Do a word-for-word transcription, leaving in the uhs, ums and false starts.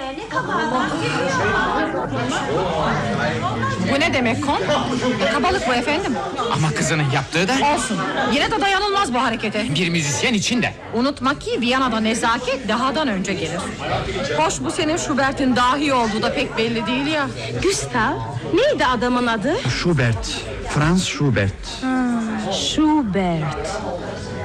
Bu ne demek kon? Kabalık bu efendim. Ama kızının yaptığı da... Olsun. Yine de dayanılmaz bu harekete. Bir müzisyen için de. Unutma ki Viyana'da nezaket dahadan önce gelir. Hoş bu senin Schubert'in dahi olduğu da pek belli değil ya. Gustav, neydi adamın adı? Schubert, Franz Schubert. Hmm, Schubert.